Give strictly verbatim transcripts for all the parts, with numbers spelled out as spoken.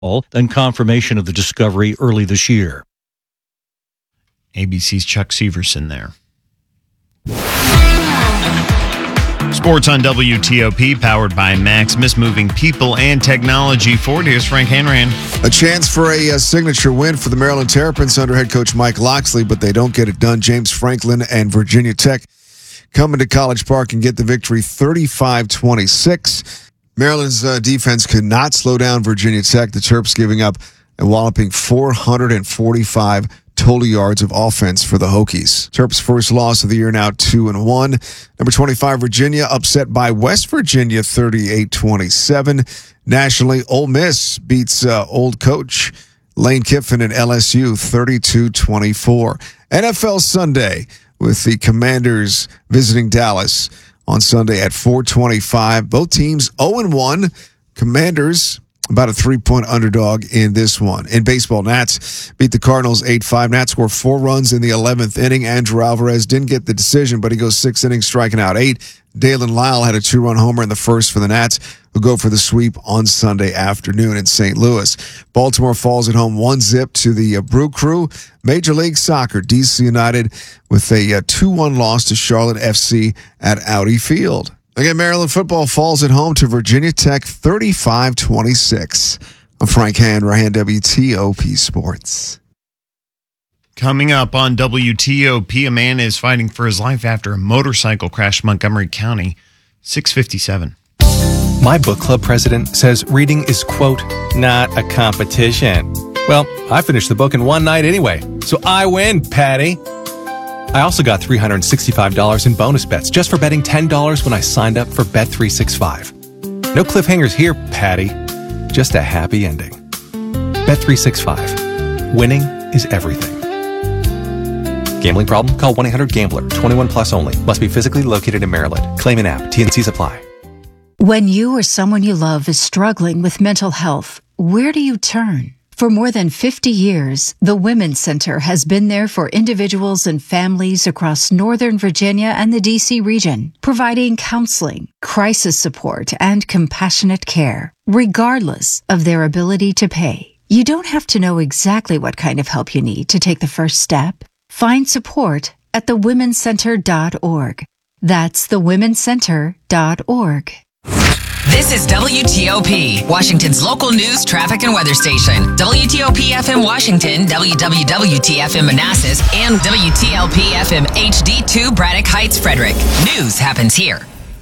than confirmation of the discovery early this year. A B C's Chuck Severson there. Sports on W T O P, powered by Maximus, moving people and technology forward. Here's Frank Hanrahan. A chance for a, a signature win for the Maryland Terrapins under head coach Mike Locksley, but they don't get it done. James Franklin and Virginia Tech come into College Park and get the victory thirty-five twenty-six. Maryland's uh, defense could not slow down Virginia Tech. The Terps giving up a walloping four hundred forty-five total yards of offense for the Hokies. Terps' first loss of the year, now two and one. Number twenty-five, Virginia, upset by West Virginia thirty-eight twenty-seven. Nationally, Ole Miss beats uh, old coach Lane Kiffin and L S U thirty-two twenty-four. N F L Sunday with the Commanders visiting Dallas on Sunday at four twenty-five. Both teams oh and one. Commanders about a three-point underdog in this one. In baseball, Nats beat the Cardinals eight five. Nats scored four runs in the eleventh inning. Andrew Alvarez didn't get the decision, but he goes six innings, striking out eight. Dalen Lyle had a two-run homer in the first for the Nats, who go for the sweep on Sunday afternoon in Saint Louis. Baltimore falls at home one zip to the uh, Brew Crew. Major League Soccer, D C United with a uh, two one loss to Charlotte F C at Audi Field. Again, Maryland football falls at home to Virginia Tech thirty-five twenty-six. I'm Frank Hanrahan, W T O P Sports. Coming up on W T O P, a man is fighting for his life after a motorcycle crash in Montgomery County. six fifty-seven. My book club president says reading is, quote, not a competition. Well, I finished the book in one night anyway, so I win, Patty. I also got three hundred sixty-five dollars in bonus bets just for betting ten dollars when I signed up for Bet three sixty-five. No cliffhangers here, Patty. Just a happy ending. Bet three sixty-five. Winning is everything. Gambling problem? Call one eight hundred gambler. twenty-one plus only. Must be physically located in Maryland. Claim an app. T and Cs apply. When you or someone you love is struggling with mental health, where do you turn? For more than fifty years, the Women's Center has been there for individuals and families across Northern Virginia and the D C region, providing counseling, crisis support, and compassionate care, regardless of their ability to pay. You don't have to know exactly what kind of help you need to take the first step. Find support at the women's center dot org. That's the women's center dot org. This is W T O P, Washington's local news, traffic, and weather station. W T O P F M Washington, W W W T F M Manassas, and W T L P F M H D two Braddock Heights, Frederick. News happens here.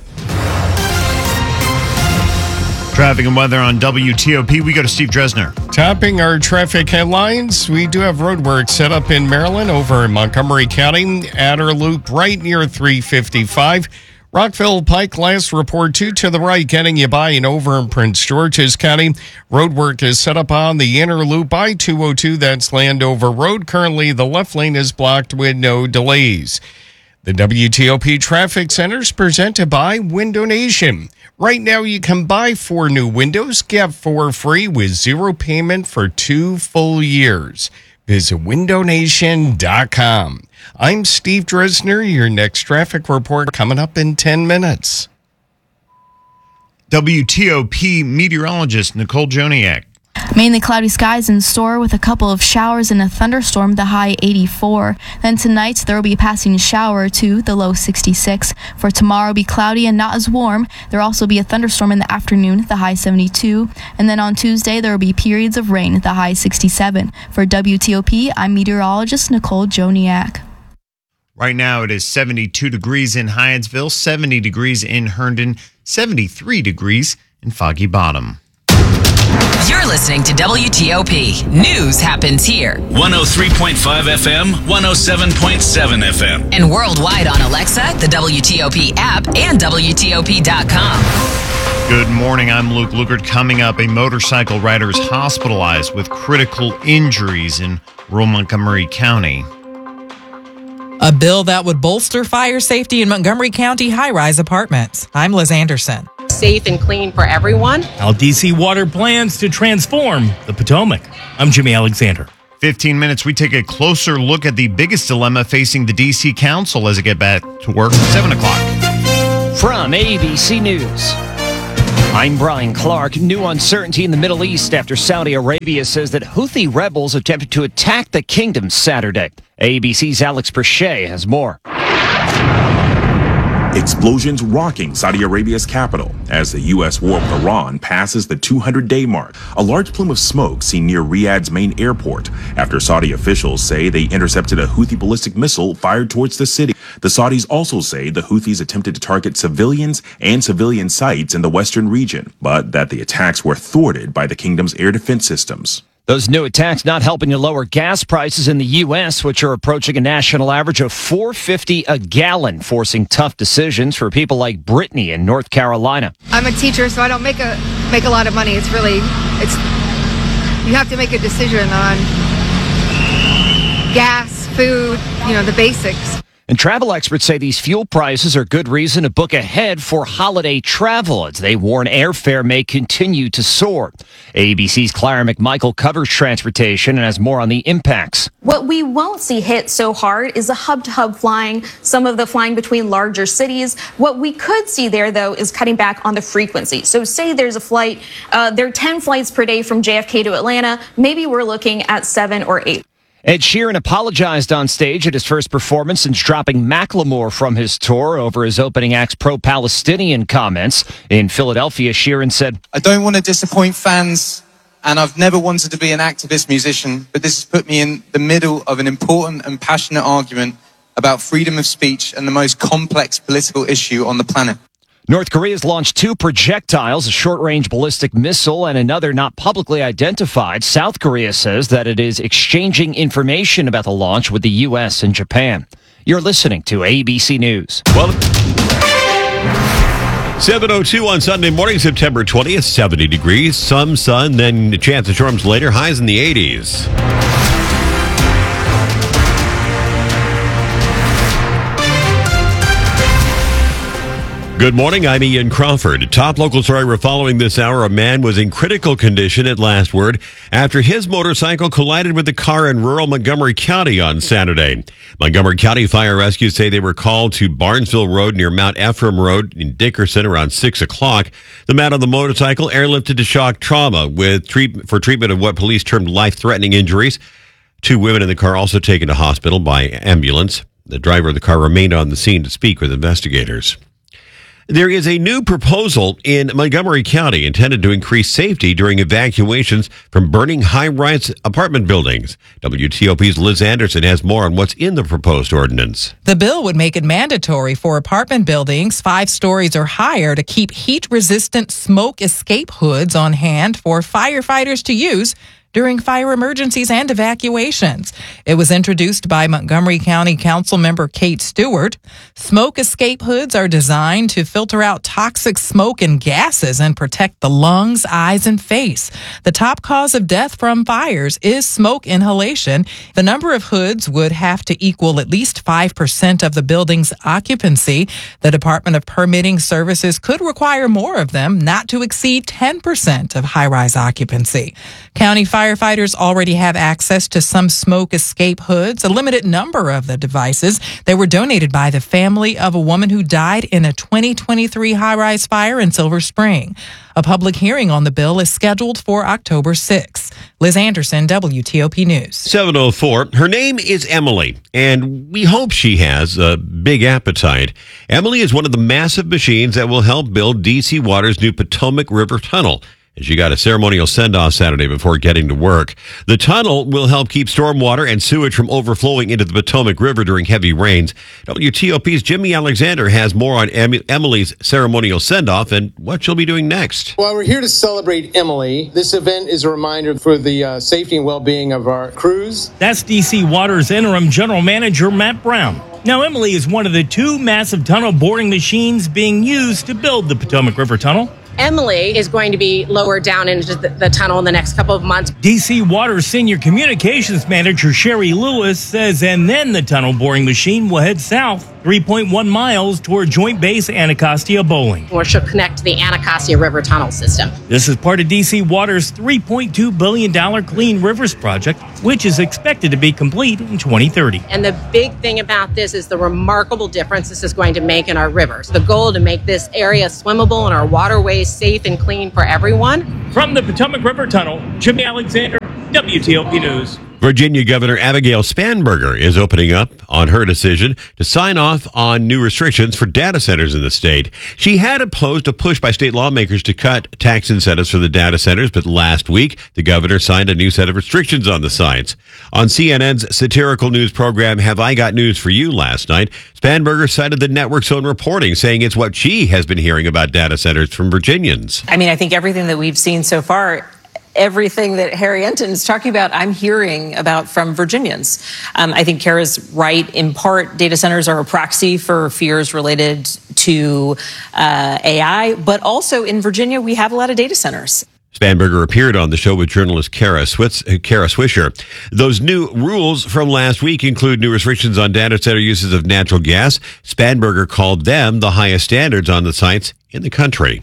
Traffic and weather on W T O P. We go to Steve Dresner. Topping our traffic headlines, we do have roadwork set up in Maryland over in Montgomery County. Adder Loop right near three fifty-five. Rockville Pike, last report, two to the right, getting you by and over in Prince George's County. Roadwork is set up on the inner loop by two oh two. That's Landover Road. Currently, the left lane is blocked with no delays. The W T O P Traffic Center is presented by Window Nation. Right now, you can buy four new windows, get four free with zero payment for two full years. Visit window nation dot com. I'm Steve Dresner. Your next traffic report coming up in ten minutes. W T O P meteorologist Nicole Joniak. Mainly cloudy skies in store with a couple of showers and a thunderstorm, the high eighty-four. Then tonight, there will be a passing shower or two, the low sixty-six. For tomorrow, be cloudy and not as warm. There will also be a thunderstorm in the afternoon, the high seventy-two. And then on Tuesday, there will be periods of rain, the high sixty-seven. For W T O P, I'm meteorologist Nicole Joniak. Right now, it is seventy-two degrees in Hyattsville, seventy degrees in Herndon, seventy-three degrees in Foggy Bottom. You're listening to W T O P. News happens here. one oh three point five F M, one oh seven point seven F M. And worldwide on Alexa, the W T O P app, and W T O P dot com. Good morning. I'm Luke Lukert. Coming up, a motorcycle rider is hospitalized with critical injuries in rural Montgomery County. A bill that would bolster fire safety in Montgomery County high-rise apartments. I'm Liz Anderson. Safe and clean for everyone. How D C Water plans to transform the Potomac. I'm Jimmy Alexander. fifteen minutes, we take a closer look at the biggest dilemma facing the D C Council as it gets back to work. seven o'clock. From A B C News. I'm Brian Clark. New uncertainty in the Middle East after Saudi Arabia says that Houthi rebels attempted to attack the kingdom Saturday. A B C's Alex Perche has more. Explosions rocking Saudi Arabia's capital as the U S war with Iran passes the two hundred day mark. A large plume of smoke seen near Riyadh's main airport after Saudi officials say they intercepted a Houthi ballistic missile fired towards the city. The Saudis also say the Houthis attempted to target civilians and civilian sites in the western region, but that the attacks were thwarted by the kingdom's air defense systems. Those new attacks not helping to lower gas prices in the U S, which are approaching a national average of four dollars and fifty cents a gallon, forcing tough decisions for people like Brittany in North Carolina. I'm a teacher, so I don't make a make a lot of money. It's really, it's you have to make a decision on gas, food, you know, the basics. And travel experts say these fuel prices are good reason to book ahead for holiday travel, as they warn airfare may continue to soar. A B C's Clara McMichael covers transportation and has more on the impacts. What we won't see hit so hard is the hub-to-hub flying, some of the flying between larger cities. What we could see there, though, is cutting back on the frequency. So say there's a flight, uh, there are ten flights per day from J F K to Atlanta. Maybe we're looking at seven or eight. Ed Sheeran apologized on stage at his first performance since dropping Macklemore from his tour over his opening act's pro-Palestinian comments. In Philadelphia, Sheeran said, I don't want to disappoint fans, and I've never wanted to be an activist musician, but this has put me in the middle of an important and passionate argument about freedom of speech and the most complex political issue on the planet. North Korea's launched two projectiles, a short-range ballistic missile and another not publicly identified. South Korea says that it is exchanging information about the launch with the U S and Japan. You're listening to A B C News. Well, seven oh two on Sunday morning, September twentieth, seventy degrees, some sun, then a chance of storms later, highs in the eighties. Good morning, I'm Ian Crawford. Top local story we're following this hour. A man was in critical condition at Last Word after his motorcycle collided with a car in rural Montgomery County on Saturday. Montgomery County Fire Rescue say they were called to Barnesville Road near Mount Ephraim Road in Dickerson around six o'clock. The man on the motorcycle airlifted to shock trauma with treat- for treatment of what police termed life-threatening injuries. Two women in the car also taken to hospital by ambulance. The driver of the car remained on the scene to speak with investigators. There is a new proposal in Montgomery County intended to increase safety during evacuations from burning high-rise apartment buildings. W T O P's Liz Anderson has more on what's in the proposed ordinance. The bill would make it mandatory for apartment buildings five stories or higher to keep heat-resistant smoke escape hoods on hand for firefighters to use during fire emergencies and evacuations. It was introduced by Montgomery County Council member Kate Stewart. Smoke escape hoods are designed to filter out toxic smoke and gases and protect the lungs, eyes, and face. The top cause of death from fires is smoke inhalation. The number of hoods would have to equal at least five percent of the building's occupancy. The Department of Permitting Services could require more of them, not to exceed ten percent of high-rise occupancy. County firefighters already have access to some smoke escape hoods, a limited number of the devices. They were donated by the family of a woman who died in a twenty twenty-three high-rise fire in Silver Spring. A public hearing on the bill is scheduled for October sixth. Liz Anderson, W T O P News. seven oh four. Her name is Emily, and we hope she has a big appetite. Emily is one of the massive machines that will help build D C Water's new Potomac River Tunnel. And she got a ceremonial send-off Saturday before getting to work. The tunnel will help keep stormwater and sewage from overflowing into the Potomac River during heavy rains. W T O P's Jimmy Alexander has more on em- Emily's ceremonial send-off and what she'll be doing next. Well, we're here to celebrate Emily. This event is a reminder for the uh, safety and well-being of our crews. That's D C Water's interim general manager, Matt Brown. Now, Emily is one of the two massive tunnel boring machines being used to build the Potomac River Tunnel. Emily is going to be lowered down into the, the tunnel in the next couple of months. D C Water Senior Communications Manager Sherry Lewis says, and then the tunnel boring machine will head south three point one miles toward Joint Base Anacostia Bowling, where she'll connect to the Anacostia River Tunnel system. This is part of D C Water's three point two billion dollars Clean Rivers project, which is expected to be complete in twenty thirty. And the big thing about this is the remarkable difference this is going to make in our rivers. The goal to make this area swimmable and our waterways safe and clean for everyone. From the Potomac River Tunnel, Jimmy Alexander, W T O P News. Virginia Governor Abigail Spanberger is opening up on her decision to sign off on new restrictions for data centers in the state. She had opposed a push by state lawmakers to cut tax incentives for the data centers, but last week, the governor signed a new set of restrictions on the sites. On C N N's satirical news program, Have I Got News for You last night, Spanberger cited the network's own reporting, saying it's what she has been hearing about data centers from Virginians. I mean, I think everything that we've seen so far, everything that Harry Enton is talking about, I'm hearing about from Virginians. Um, I think Kara's right. In part, data centers are a proxy for fears related to uh, A I, but also in Virginia, we have a lot of data centers. Spanberger appeared on the show with journalist Kara, Switz, Kara Swisher. Those new rules from last week include new restrictions on data center uses of natural gas. Spanberger called them the highest standards on the sites in the country.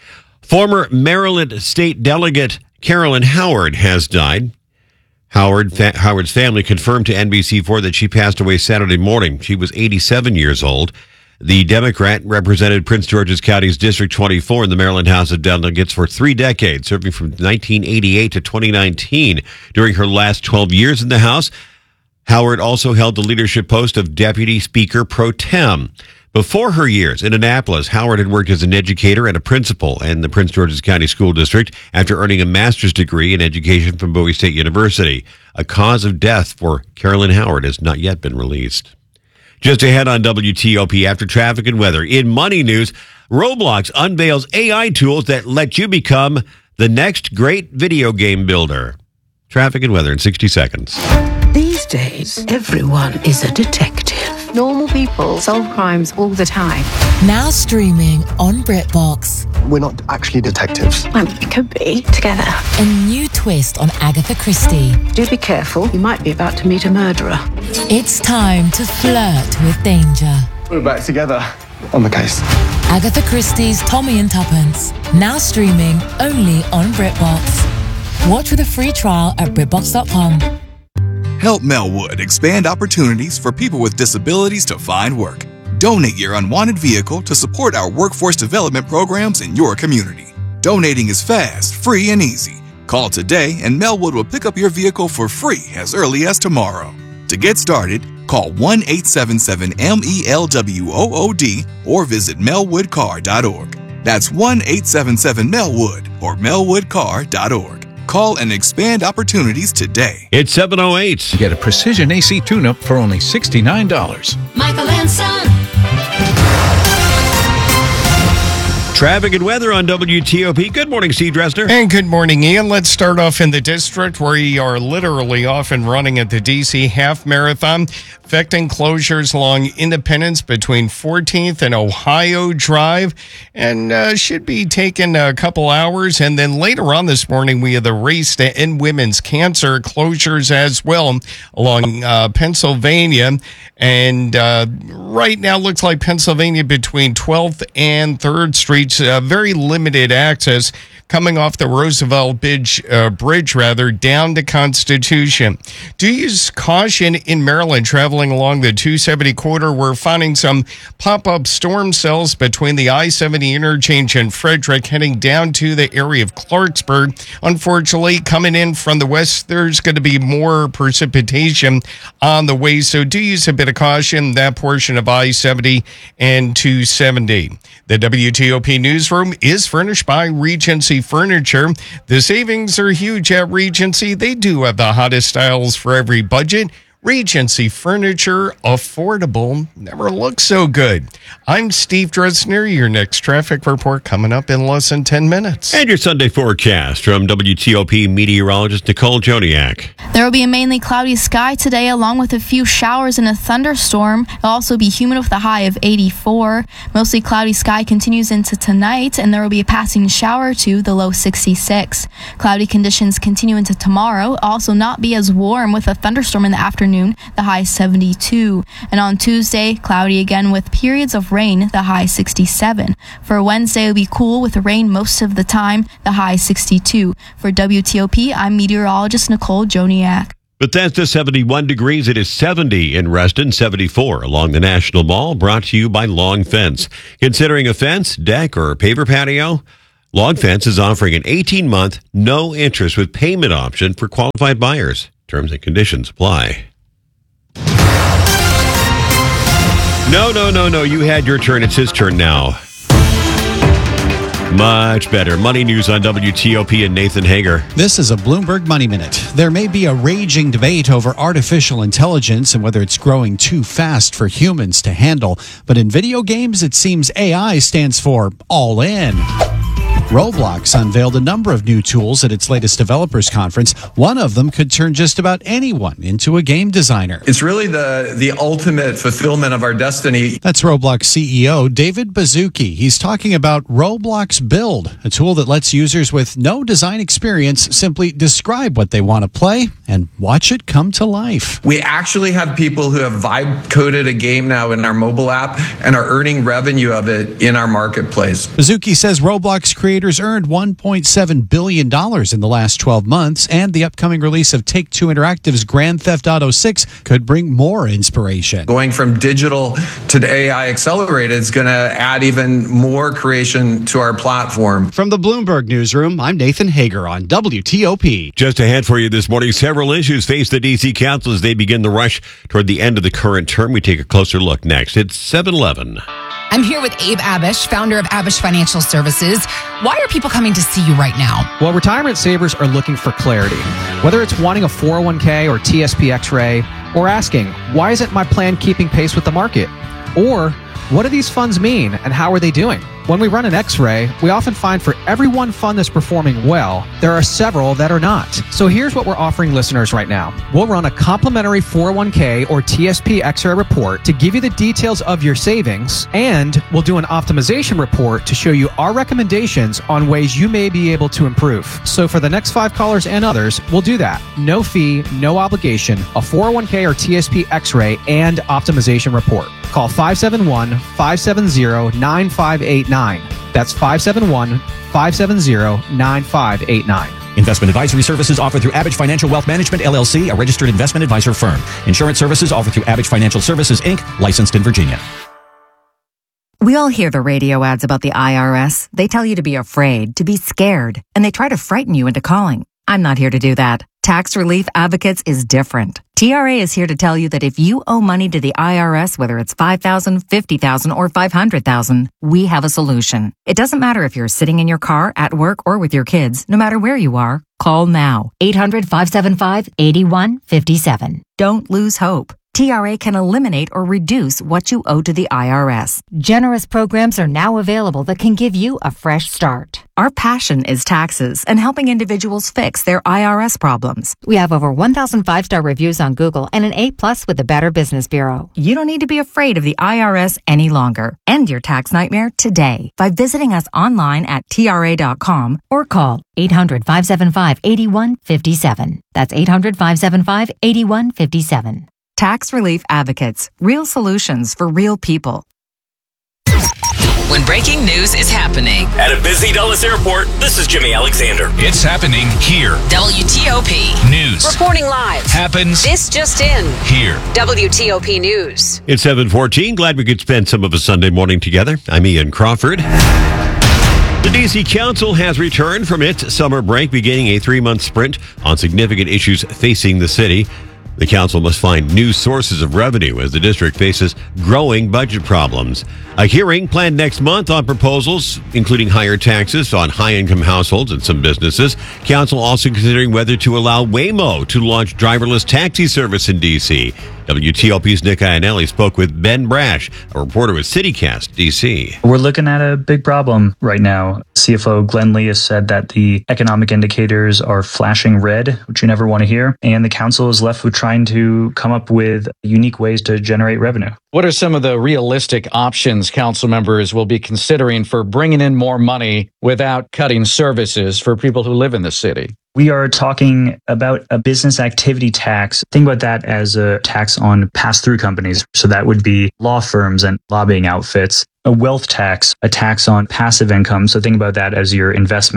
Former Maryland State Delegate Carolyn Howard has died. Howard, fa- Howard's family confirmed to N B C four that she passed away Saturday morning. She was eighty-seven years old. The Democrat represented Prince George's County's District twenty-four in the Maryland House of Delegates for three decades, serving from nineteen eighty-eight to twenty nineteen. During her last twelve years in the House, Howard also held the leadership post of Deputy Speaker Pro Tem. Before her years in Annapolis, Howard had worked as an educator and a principal in the Prince George's County School District after earning a master's degree in education from Bowie State University. A cause of death for Carolyn Howard has not yet been released. Just ahead on W T O P after traffic and weather. In money news, Roblox unveils A I tools that let you become the next great video game builder. Traffic and weather in sixty seconds. These days, everyone is a detective. Normal people solve crimes all the time. Now streaming on BritBox. We're not actually detectives. Well, we could be together. A new twist on Agatha Christie. Do be careful. You might be about to meet a murderer. It's time to flirt with danger. We're back together on the case. Agatha Christie's Tommy and Tuppence. Now streaming only on BritBox. Watch with a free trial at BritBox dot com. Help Melwood expand opportunities for people with disabilities to find work. Donate your unwanted vehicle to support our workforce development programs in your community. Donating is fast, free, and easy. Call today and Melwood will pick up your vehicle for free as early as tomorrow. To get started, call one eight seven seven M E L W O O D or visit melwood car dot org. That's one eight seven seven Melwood or melwood car dot org. Call and expand opportunities today. It's seven oh eight. Get a precision A C tune-up for only sixty-nine dollars. Michael and Son. Traffic and weather on W T O P. Good morning, Steve Dresner. And good morning, Ian. Let's start off in the district where we are literally off and running at the D C Half Marathon, affecting closures along Independence between fourteenth and Ohio Drive, and uh, should be taking a couple hours. And then later on this morning, we have the race to end women's cancer closures as well along uh, Pennsylvania. And uh, right now, looks like Pennsylvania between twelfth and third Streets, uh, very limited access coming off the Roosevelt Bridge, uh, bridge rather, down to Constitution. Do use caution in Maryland traveling along the two seventy corridor. We're finding some pop-up storm cells between the I seventy interchange and Frederick heading down to the area of Clarksburg. Unfortunately, coming in from the west, there's going to be more precipitation on the way, so do use a bit of caution, that portion of I seventy and two seventy. The W T O P newsroom is furnished by Regency Furniture. The savings are huge at Regency. They do have the hottest styles for every budget. Regency Furniture, affordable, never looks so good. I'm Steve Dresner. Your next traffic report coming up in less than ten minutes. And your Sunday forecast from W T O P meteorologist Nicole Joniak. There will be a mainly cloudy sky today, along with a few showers and a thunderstorm. It'll also be humid with a high of eighty-four. Mostly cloudy sky continues into tonight, and there will be a passing shower or two, the low sixty-six. Cloudy conditions continue into tomorrow. It'll also not be as warm with a thunderstorm in the afternoon, the high seventy-two. And on Tuesday, cloudy again with periods of rain, the high sixty-seven. For Wednesday, it'll be cool with rain most of the time, the high sixty-two. For W T O P, I'm meteorologist Nicole Joniak. Bethesda, seventy-one degrees. It is seventy in Reston, seventy-four along the National Mall. Brought to you by Long Fence. Considering a fence, deck, or paver patio? Log Fence is offering an eighteen-month, no-interest with payment option for qualified buyers. Terms and conditions apply. No, no, no, no. You had your turn. It's his turn now. Much better. Money news on W T O P and Nathan Hager. This is a Bloomberg Money Minute. There may be a raging debate over artificial intelligence and whether it's growing too fast for humans to handle. But in video games, it seems A I stands for all in. Roblox unveiled a number of new tools at its latest developers conference. One of them could turn just about anyone into a game designer. It's really the, the ultimate fulfillment of our destiny. That's Roblox C E O David Baszucki. He's talking about Roblox Build, a tool that lets users with no design experience simply describe what they want to play and watch it come to life. We actually have people who have vibe coded a game now in our mobile app and are earning revenue of it in our marketplace. Baszucki says Roblox creators earned one point seven billion dollars in the last twelve months, and the upcoming release of Take-Two Interactive's Grand Theft Auto six could bring more inspiration. Going from digital to A I accelerated is going to add even more creation to our platform. From the Bloomberg Newsroom, I'm Nathan Hager on W T O P. Just ahead for you this morning, several issues face the D C Council as they begin the rush toward the end of the current term. We take a closer look next. It's seven eleven. I'm here with Abe Abish, founder of Abish Financial Services. Why are people coming to see you right now? Well, retirement savers are looking for clarity. Whether it's wanting a four oh one k or T S P X-ray, or asking, why isn't my plan keeping pace with the market? Or, what do these funds mean and how are they doing? When we run an X-ray, we often find for every one fund that's performing well, there are several that are not. So here's what we're offering listeners right now. We'll run a complimentary four oh one k or T S P X-ray report to give you the details of your savings, and we'll do an optimization report to show you our recommendations on ways you may be able to improve. So for the next five callers and others, we'll do that. No fee, no obligation, a four oh one k or T S P X-ray and optimization report. Call five seven one, five seven zero, nine five eight nine. That's five seven one, five seven zero, nine five eight nine. Investment advisory services offered through Abish Financial Wealth Management, L L C, a registered investment advisor firm. Insurance services offered through Abish Financial Services, Incorporated, licensed in Virginia. We all hear the radio ads about the I R S. They tell you to be afraid, to be scared, and they try to frighten you into calling. I'm not here to do that. Tax Relief Advocates is different. T R A is here to tell you that if you owe money to the I R S, whether it's five thousand dollars, fifty thousand dollars, or five hundred thousand dollars, we have a solution. It doesn't matter if you're sitting in your car, at work, or with your kids. No matter where you are, call now. eight hundred, five seven five, eight one five seven. Don't lose hope. T R A can eliminate or reduce what you owe to the I R S. Generous programs are now available that can give you a fresh start. Our passion is taxes and helping individuals fix their I R S problems. We have over one thousand five-star reviews on Google and an A plus with the Better Business Bureau. You don't need to be afraid of the I R S any longer. End your tax nightmare today by visiting us online at T R A dot com or call eight hundred, five seven five, eight one five seven. That's eight hundred, five seven five, eight one five seven. Tax Relief Advocates. Real solutions for real people. When breaking news is happening at a busy Dulles airport, this is Jimmy Alexander. It's happening here. W T O P News. Reporting live. Happens. This just in. Here. W T O P News. It's seven fourteen. Glad we could spend some of a Sunday morning together. I'm Ian Crawford. The D C Council has returned from its summer break, beginning a three-month sprint on significant issues facing the city. The council must find new sources of revenue as the district faces growing budget problems. A hearing planned next month on proposals, including higher taxes on high-income households and some businesses. Council also considering whether to allow Waymo to launch driverless taxi service in D C. W T O P's Nick Iannelli spoke with Ben Brash, a reporter with CityCast D C. We're looking at a big problem right now. C F O Glenn Lee has said that the economic indicators are flashing red, which you never want to hear, and the council is left with trying to come up with unique ways to generate revenue. What are some of the realistic options council members will be considering for bringing in more money without cutting services for people who live in the city? We are talking about a business activity tax. Think about that as a tax on pass-through companies. So that would be law firms and lobbying outfits. A wealth tax, a tax on passive income. So think about that as your investments.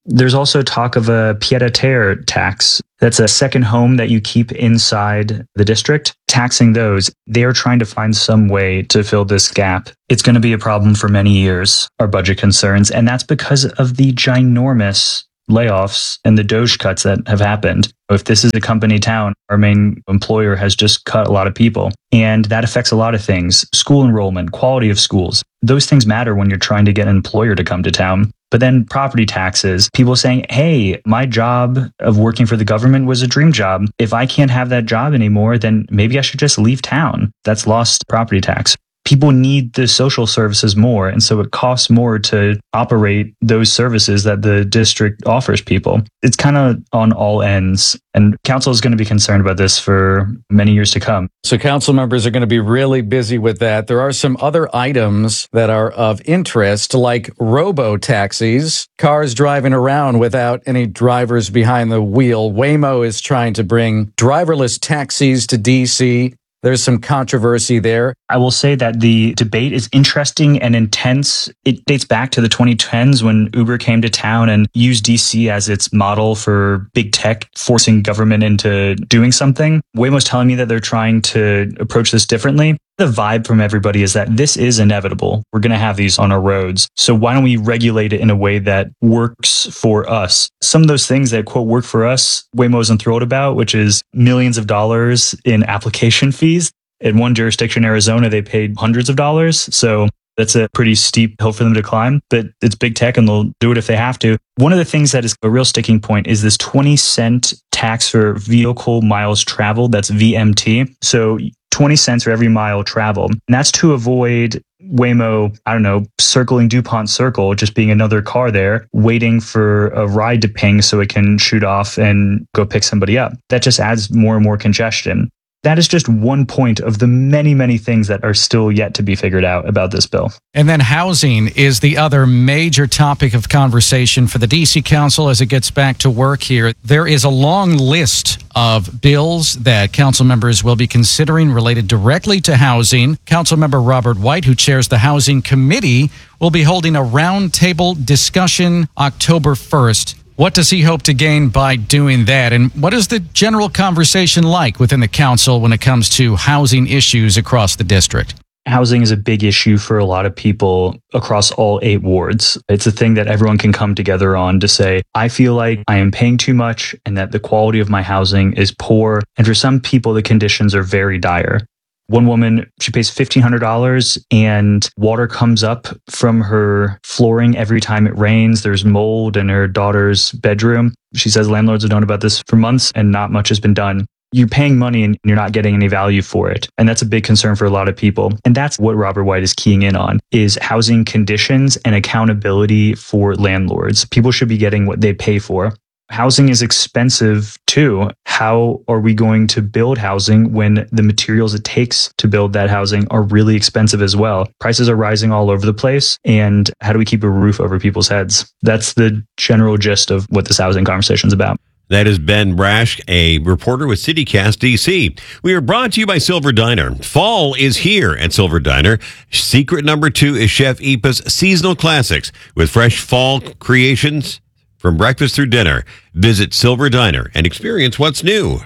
There's also talk of a pied-à-terre tax. That's a second home that you keep inside the district. Taxing those, they are trying to find some way to fill this gap. It's going to be a problem for many years, our budget concerns, and that's because of the ginormous layoffs and the Doge cuts that have happened. If this is a company town, our main employer has just cut a lot of people, and that affects a lot of things. School enrollment, quality of schools. Those things matter when you're trying to get an employer to come to town. But then property taxes, people saying, hey, my job of working for the government was a dream job. If I can't have that job anymore, then maybe I should just leave town. That's lost property tax. People need the social services more, and so it costs more to operate those services that the district offers people. It's kind of on all ends, and council is going to be concerned about this for many years to come. So council members are going to be really busy with that. There are some other items that are of interest, like robo-taxis, cars driving around without any drivers behind the wheel. Waymo is trying to bring driverless taxis to D C. There's some controversy there. I will say that the debate is interesting and intense. It dates back to the twenty tens when Uber came to town and used D C as its model for big tech, forcing government into doing something. Waymo's telling me that they're trying to approach this differently. The vibe from everybody is that this is inevitable. We're going to have these on our roads. So why don't we regulate it in a way that works for us? Some of those things that, quote, work for us, Waymo isn't thrilled about, which is millions of dollars in application fees. In one jurisdiction, Arizona, they paid hundreds of dollars. So that's a pretty steep hill for them to climb, but it's big tech and they'll do it if they have to. One of the things that is a real sticking point is this twenty cent tax for vehicle miles traveled. That's V M T. So twenty cents for every mile traveled. And that's to avoid Waymo, I don't know, circling DuPont Circle, just being another car there, waiting for a ride to ping so it can shoot off and go pick somebody up. That just adds more and more congestion. That is just one point of the many, many things that are still yet to be figured out about this bill. And then housing is the other major topic of conversation for the D C Council as it gets back to work here. There is a long list of bills that council members will be considering related directly to housing. Councilmember Robert White, who chairs the Housing Committee, will be holding a roundtable discussion October first. What does he hope to gain by doing that? And what is the general conversation like within the council when it comes to housing issues across the district? Housing is a big issue for a lot of people across all eight wards. It's a thing that everyone can come together on to say, I feel like I am paying too much and that the quality of my housing is poor. And for some people, the conditions are very dire. One woman, she pays fifteen hundred dollars and water comes up from her flooring every time it rains. There's mold in her daughter's bedroom. She says landlords have known about this for months and not much has been done. You're paying money and you're not getting any value for it. And that's a big concern for a lot of people. And that's what Robert White is keying in on, is housing conditions and accountability for landlords. People should be getting what they pay for. Housing is expensive too. How are we going to build housing when the materials it takes to build that housing are really expensive as well? Prices are rising all over the place. And how do we keep a roof over people's heads? That's the general gist of what this housing conversation is about. That is Ben Brash, a reporter with CityCast D C. We are brought to you by Silver Diner. Fall is here at Silver Diner. Secret number two is Chef Ipa's Seasonal Classics with fresh fall creations from breakfast through dinner. Visit Silver Diner and experience what's new.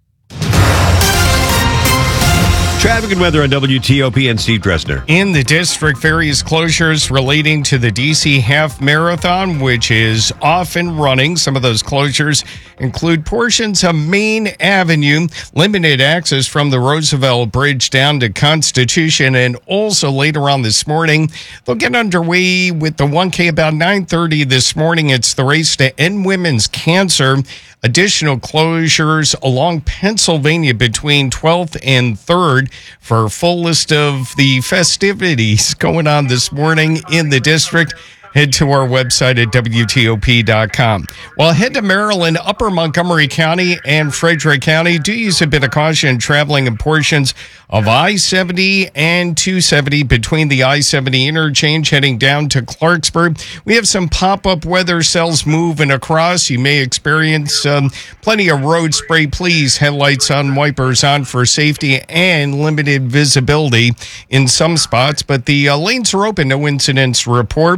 Traffic and weather on W T O P and Steve Dressner. In the district, various closures relating to the D C Half Marathon, which is off and running. Some of those closures include portions of Main Avenue, limited access from the Roosevelt Bridge down to Constitution, and also later on this morning, they'll get underway with the one K about nine thirty this morning. It's the race to end women's cancer. Additional closures along Pennsylvania between twelfth and third. For a full list of the festivities going on this morning in the district, head to our website at W T O P dot com. Well, head to Maryland, Upper Montgomery County and Frederick County. Do use a bit of caution traveling in portions of I seventy and two seventy between the I seventy interchange heading down to Clarksburg. We have some pop-up weather cells moving across. You may experience um, plenty of road spray. Please, headlights on, wipers on for safety and limited visibility in some spots. But the uh, lanes are open. No incidents report.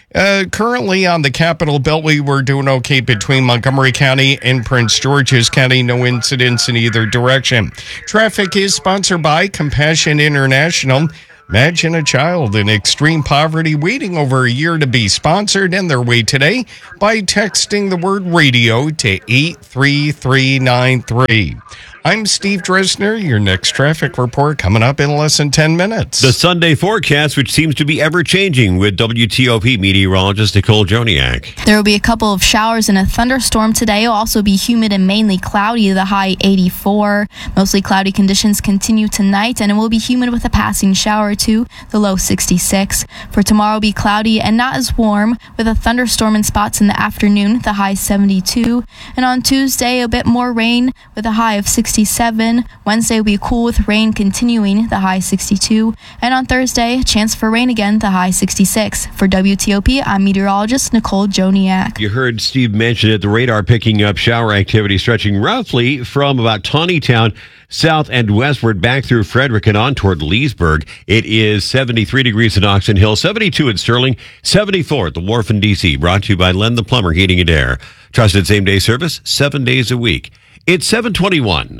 Uh, currently on the Capitol Beltway, we're doing okay between Montgomery County and Prince George's County. No incidents in either direction. Traffic is sponsored by Compassion International. Imagine a child in extreme poverty waiting over a year to be sponsored, and their way today by texting the word radio to eight three three nine three. I'm Steve Dresner. Your next traffic report coming up in less than ten minutes. The Sunday forecast, which seems to be ever-changing, with W T O P meteorologist Nicole Joniak. There will be a couple of showers and a thunderstorm today. It will also be humid and mainly cloudy, the high eighty-four. Mostly cloudy conditions continue tonight, and it will be humid with a passing shower or two, the low sixty-six. For tomorrow, it will be cloudy and not as warm, with a thunderstorm in spots in the afternoon, the high seventy-two. And on Tuesday, a bit more rain with a high of sixty-seven. Wednesday will be cool with rain continuing, the high sixty-two. And on Thursday, chance for rain again, the high sixty-six. For W T O P, I'm meteorologist Nicole Joniak. You heard Steve mention it, the radar picking up shower activity stretching roughly from about Tawnytown south and westward back through Frederick and on toward Leesburg. It is seventy-three degrees in Oxon Hill, seventy-two in Sterling, seventy-four at the Wharf in D C. Brought to you by Len the Plumber Heating and Air. Trusted same-day service, seven days a week. It's seven twenty-one.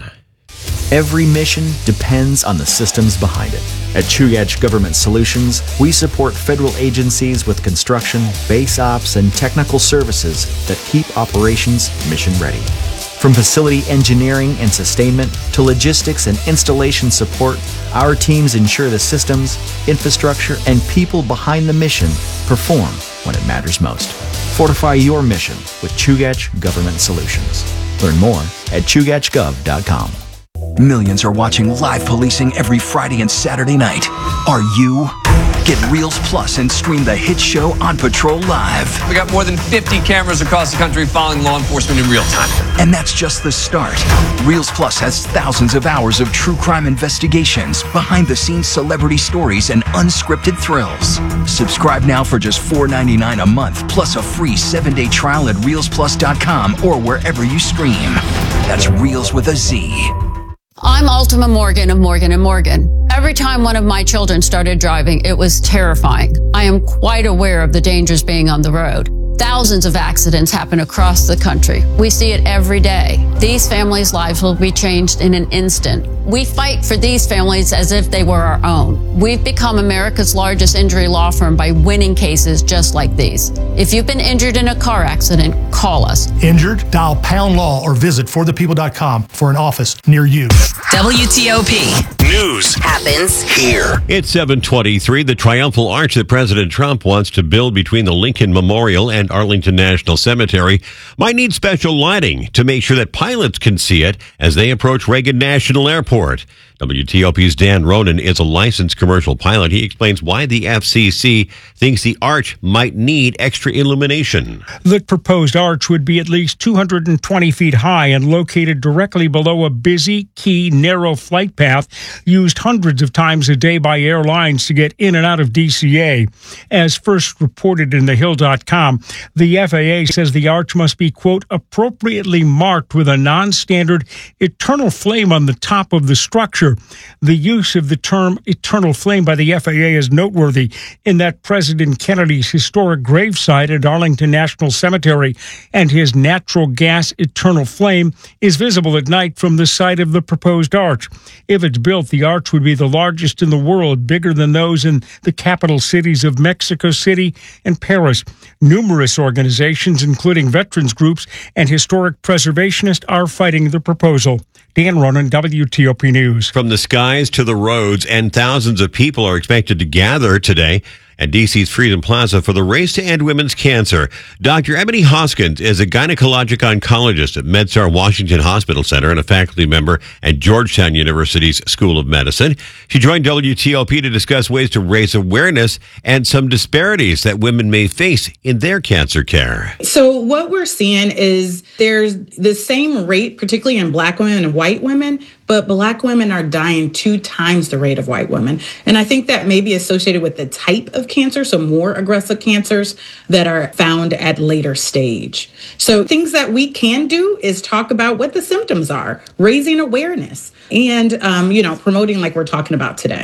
Every mission depends on the systems behind it. At Chugach Government Solutions, we support federal agencies with construction, base ops, and technical services that keep operations mission ready. From facility engineering and sustainment to logistics and installation support, our teams ensure the systems, infrastructure, and people behind the mission perform when it matters most. Fortify your mission with Chugach Government Solutions. Learn more at chugach gov dot com. Millions are watching live policing every Friday and Saturday night. Are you? Get Reels Plus and stream the hit show On Patrol Live. We got more than fifty cameras across the country following law enforcement in real time. And that's just the start. Reels Plus has thousands of hours of true crime investigations, behind-the-scenes celebrity stories, and unscripted thrills. Subscribe now for just four ninety-nine a month, plus a free seven-day trial at reels plus dot com or wherever you stream. That's Reels with a Z. I'm Ultima Morgan of Morgan and Morgan. Every time one of my children started driving, it was terrifying. I am quite aware of the dangers being on the road. Thousands of accidents happen across the country. We see it every day. These families' lives will be changed in an instant. We fight for these families as if they were our own. We've become America's largest injury law firm by winning cases just like these. If you've been injured in a car accident, call us. Injured? Dial pound law or visit for the people dot com for an office near you. W T O P News happens here. It's seven twenty-three. The triumphal arch that President Trump wants to build between the Lincoln Memorial and Arlington National Cemetery might need special lighting to make sure that pilots can see it as they approach Reagan National Airport. W T O P's Dan Ronan is a licensed commercial pilot. He explains why the F C C thinks the arch might need extra illumination. The proposed arch would be at least two hundred twenty feet high and located directly below a busy, key, narrow flight path used hundreds of times a day by airlines to get in and out of D C A. As first reported in the hill dot com, the F A A says the arch must be, quote, appropriately marked with a non-standard eternal flame on the top of the structure. The use of the term eternal flame by the F A A is noteworthy in that President Kennedy's historic gravesite at Arlington National Cemetery and his natural gas eternal flame is visible at night from the site of the proposed arch. If it's built, the arch would be the largest in the world, bigger than those in the capital cities of Mexico City and Paris. Numerous organizations, including veterans groups and historic preservationists, are fighting the proposal. Dan Ronan, W T O P News. From the skies to the roads, and thousands of people are expected to gather today at D C's Freedom Plaza for the Race to End Women's Cancer. Doctor Ebony Hoskins is a gynecologic oncologist at MedStar Washington Hospital Center and a faculty member at Georgetown University's School of Medicine. She joined W T O P to discuss ways to raise awareness and some disparities that women may face in their cancer care. So what we're seeing is there's the same rate, particularly in Black women and white women, but Black women are dying two times the rate of white women. And I think that may be associated with the type of cancer, so more aggressive cancers that are found at later stage. So things that we can do is talk about what the symptoms are, raising awareness, and, um, you know, promoting like we're talking about today.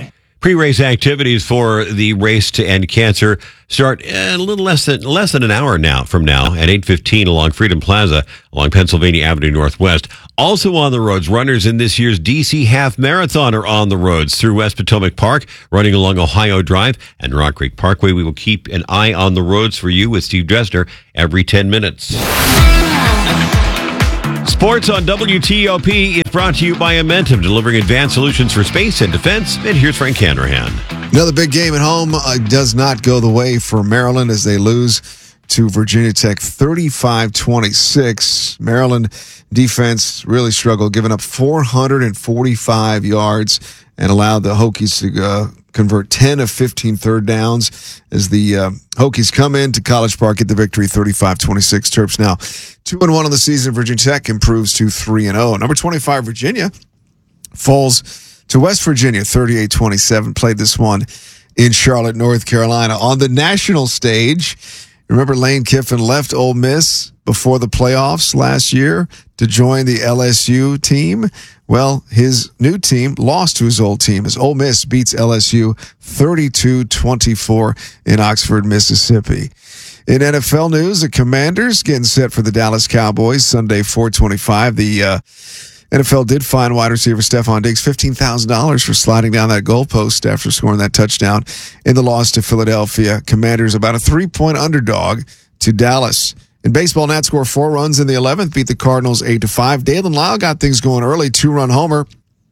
Pre-race activities for the Race to End Cancer start a little less than less than an hour now from now at eight fifteen along Freedom Plaza along Pennsylvania Avenue Northwest. Also on the roads, runners in this year's D C Half Marathon are on the roads through West Potomac Park, running along Ohio Drive and Rock Creek Parkway. We will keep an eye on the roads for you with Steve Dresner every ten minutes. Sports on W T O P is brought to you by Amentum, delivering advanced solutions for space and defense. And here's Frank Hanrahan. Another big game at home uh, does not go the way for Maryland as they lose to Virginia Tech thirty-five twenty-six. Maryland defense really struggled, giving up four hundred forty-five yards and allowed the Hokies to uh, convert ten of fifteen third downs as the uh, Hokies come into College Park, get the victory thirty-five twenty-six. Terps now two and one on the season. Virginia Tech improves to three and oh. Number twenty-five, Virginia, falls to West Virginia thirty-eight twenty-seven. Played this one in Charlotte, North Carolina. On the national stage, remember Lane Kiffin left Ole Miss before the playoffs last year to join the L S U team. Well, his new team lost to his old team as Ole Miss beats L S U thirty-two twenty-four in Oxford, Mississippi. In N F L news, the Commanders getting set for the Dallas Cowboys Sunday, four twenty-five. The uh, N F L did fine wide receiver Stephon Diggs fifteen thousand dollars for sliding down that goalpost after scoring that touchdown in the loss to Philadelphia. Commanders about a three-point underdog to Dallas. In baseball, Nats score four runs in the eleventh, beat the Cardinals eight to five. Dalen Lyle got things going early, two-run homer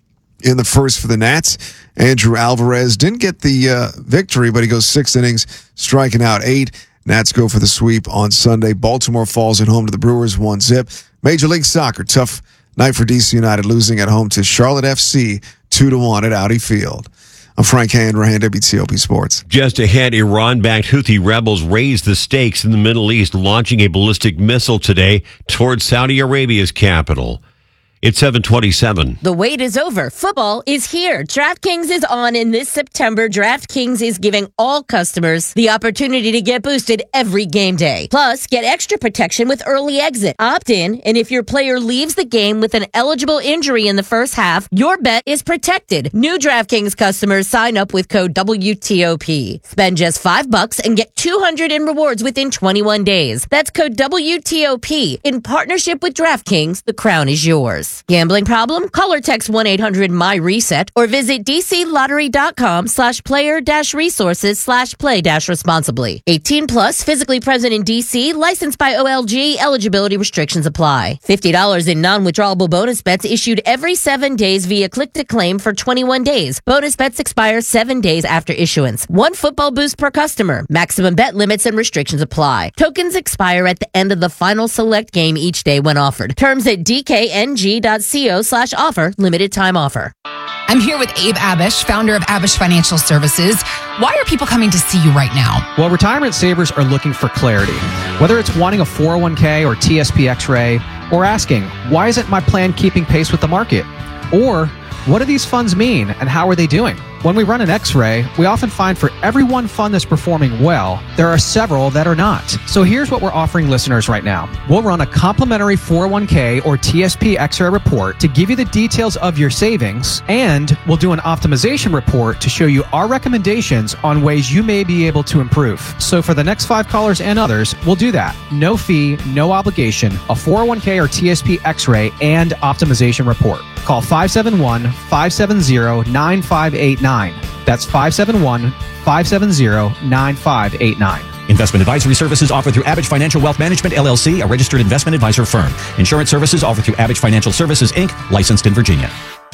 in the first for the Nats. Andrew Alvarez didn't get the uh, victory, but he goes six innings, striking out eight. Nats go for the sweep on Sunday. Baltimore falls at home to the Brewers, one zip. Major League Soccer, tough night for D C United, losing at home to Charlotte F C, two to one at Audi Field. I'm Frank Hanrahan, W T O P Sports. Just ahead, Iran-backed Houthi rebels raised the stakes in the Middle East, launching a ballistic missile today towards Saudi Arabia's capital. It's seven twenty-seven. The wait is over. Football is here. DraftKings is on, and this September, DraftKings is giving all customers the opportunity to get boosted every game day. Plus, get extra protection with early exit. Opt in, and if your player leaves the game with an eligible injury in the first half, your bet is protected. New DraftKings customers sign up with code W T O P. Spend just five bucks and get two hundred in rewards within twenty-one days. That's code W T O P. In partnership with DraftKings, the crown is yours. Gambling problem? Call or text one eight hundred my reset or visit dclottery.com slash player dash resources slash play dash responsibly. eighteen plus, physically present in D C, licensed by O L G, eligibility restrictions apply. fifty dollars in non-withdrawable bonus bets issued every seven days via click to claim for twenty-one days. Bonus bets expire seven days after issuance. One football boost per customer. Maximum bet limits and restrictions apply. Tokens expire at the end of the final select game each day when offered. Terms at d k n g dot co slash offer. Limited time offer. I'm here with Abe Abish, founder of Abish Financial Services. Why are people coming to see you right now? Well, retirement savers are looking for clarity. Whether it's wanting a four oh one k or T S P X-ray, or asking, why isn't my plan keeping pace with the market? Or, what do these funds mean and how are they doing? When we run an X-ray, we often find for every one fund that's performing well, there are several that are not. So here's what we're offering listeners right now. We'll run a complimentary four oh one k or T S P X-ray report to give you the details of your savings, and we'll do an optimization report to show you our recommendations on ways you may be able to improve. So for the next five callers and others, we'll do that. No fee, no obligation, a four oh one k or T S P X-ray and optimization report. Call five seven one, five seven zero, nine five eight nine. That's five seven one, five seven zero, nine five eight nine. Investment advisory services offered through Abbott Financial Wealth Management, L L C, a registered investment advisor firm. Insurance services offered through Abbott Financial Services, Incorporated, licensed in Virginia.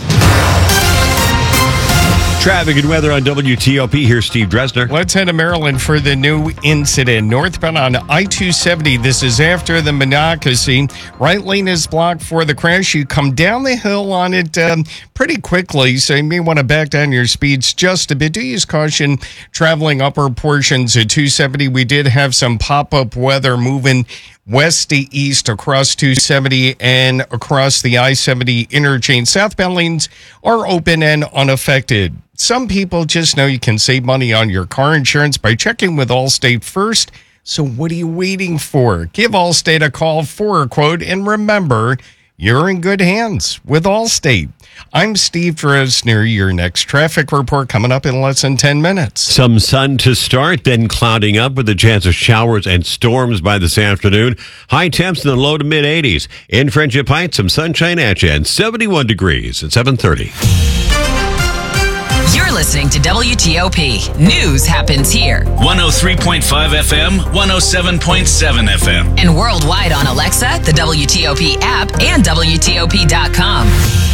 Traffic and weather on W T O P. Here's Steve Dresner. Let's head to Maryland for the new incident. Northbound on I two seventy. This is after the Monocacy. Right lane is blocked for the crash. You come down the hill on it um, pretty quickly, so you may want to back down your speeds just a bit. Do use caution traveling upper portions of two seventy. We did have some pop-up weather moving west to east across two seventy and across the I seventy interchange. Southbound lanes are open and unaffected. Some people just know you can save money on your car insurance by checking with Allstate first. So what are you waiting for? Give Allstate a call for a quote, and remember, you're in good hands with Allstate. I'm Steve Dresner. Your next traffic report coming up in less than ten minutes. Some sun to start, then clouding up with a chance of showers and storms by this afternoon. High temps in the low to mid eighties. In Friendship Heights, some sunshine at you and seventy-one degrees at seven thirty. You're listening to W T O P. News happens here. one oh three point five F M, one oh seven point seven F M. And worldwide on Alexa, the W T O P app, and W T O P dot com.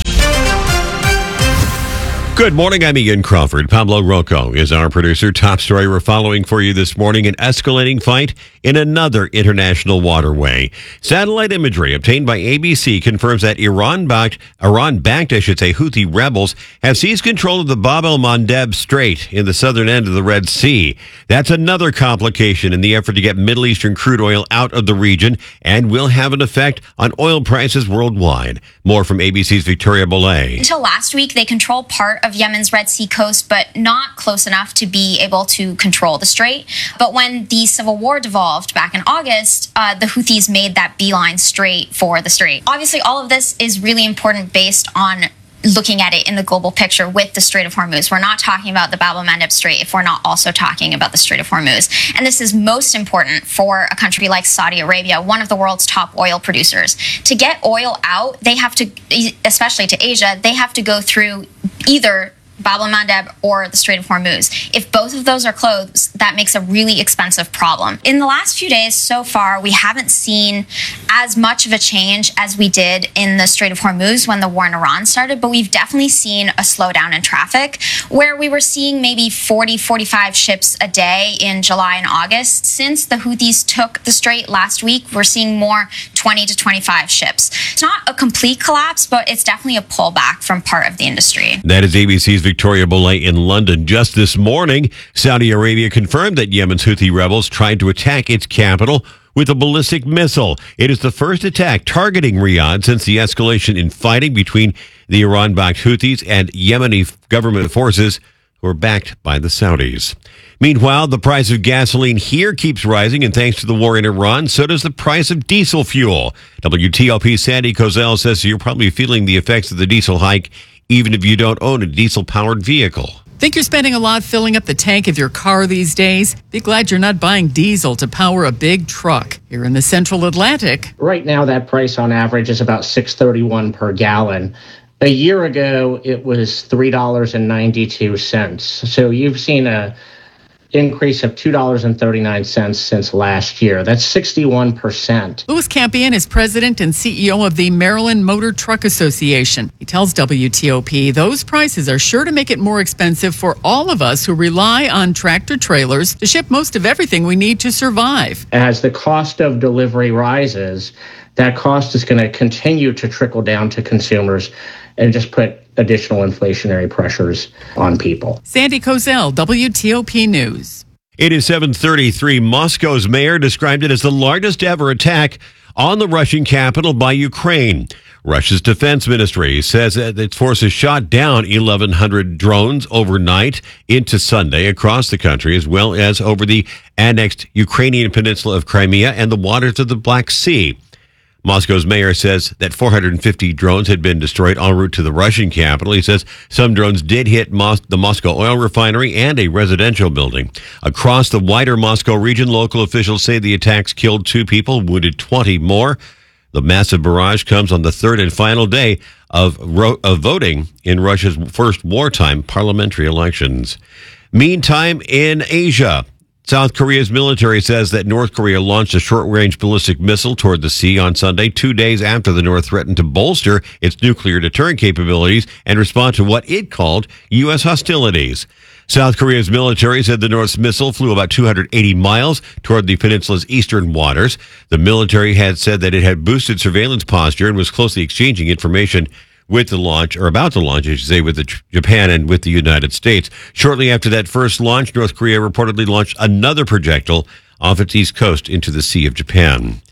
Good morning, I'm Ian Crawford. Pablo Rocco is our producer. Top story we're following for you this morning, an escalating fight in another international waterway. Satellite imagery obtained by A B C confirms that Iran-backed, Iran-backed, I should say, Houthi rebels have seized control of the Bab el-Mandeb Strait in the southern end of the Red Sea. That's another complication in the effort to get Middle Eastern crude oil out of the region and will have an effect on oil prices worldwide. More from A B C's Victoria Bolay. Until last week, they controlled part of Yemen's Red Sea coast, but not close enough to be able to control the strait. But when the civil war devolved back in August, uh, the Houthis made that beeline straight for the strait. Obviously, all of this is really important based on looking at it in the global picture with the Strait of Hormuz. We're not talking about the Bab el-Mandeb Strait if we're not also talking about the Strait of Hormuz. And this is most important for a country like Saudi Arabia, one of the world's top oil producers. To get oil out, they have to, especially to Asia, they have to go through either Bab el-Mandeb or the Strait of Hormuz. If both of those are closed, that makes a really expensive problem. In the last few days so far, we haven't seen as much of a change as we did in the Strait of Hormuz when the war in Iran started, but we've definitely seen a slowdown in traffic where we were seeing maybe forty, forty-five ships a day in July and August. Since the Houthis took the strait last week, we're seeing more twenty to twenty-five ships. It's not a complete collapse, but it's definitely a pullback from part of the industry. That is A B C's Victoria Bolay in London. Just this morning, Saudi Arabia confirmed that Yemen's Houthi rebels tried to attack its capital with a ballistic missile. It is the first attack targeting Riyadh since the escalation in fighting between the Iran-backed Houthis and Yemeni government forces who are backed by the Saudis. Meanwhile, the price of gasoline here keeps rising, and thanks to the war in Iran, so does the price of diesel fuel. W T O P's Sandy Kozel says you're probably feeling the effects of the diesel hike even if you don't own a diesel-powered vehicle. Think you're spending a lot filling up the tank of your car these days? Be glad you're not buying diesel to power a big truck. Here in the Central Atlantic, right now that price on average is about six thirty-one per gallon. A year ago, it was three dollars and ninety-two cents. So you've seen a increase of two dollars and thirty-nine cents since last year. That's sixty-one percent. Louis Campion is president and C E O of the Maryland Motor Truck Association. He tells W T O P those prices are sure to make it more expensive for all of us who rely on tractor trailers to ship most of everything we need to survive. As the cost of delivery rises, that cost is going to continue to trickle down to consumers and just put additional inflationary pressures on people. Sandy Kozel, W T O P News. It is seven thirty-three. Moscow's mayor described it as the largest ever attack on the Russian capital by Ukraine. Russia's defense ministry says that its forces shot down eleven hundred drones overnight into Sunday across the country, as well as over the annexed Ukrainian peninsula of Crimea and the waters of the Black Sea. Moscow's mayor says that four hundred fifty drones had been destroyed en route to the Russian capital. He says some drones did hit Mos- the Moscow oil refinery and a residential building. Across the wider Moscow region, local officials say the attacks killed two people, wounded twenty more. The massive barrage comes on the third and final day of, ro- of voting in Russia's first wartime parliamentary elections. Meantime, in Asia, South Korea's military says that North Korea launched a short-range ballistic missile toward the sea on Sunday, two days after the North threatened to bolster its nuclear deterrent capabilities and respond to what it called U S hostilities. South Korea's military said the North's missile flew about two hundred eighty miles toward the peninsula's eastern waters. The military had said that it had boosted surveillance posture and was closely exchanging information with the launch, or about to launch, I should say, with the, Japan and with the United States. Shortly after that first launch, North Korea reportedly launched another projectile off its east coast into the Sea of Japan.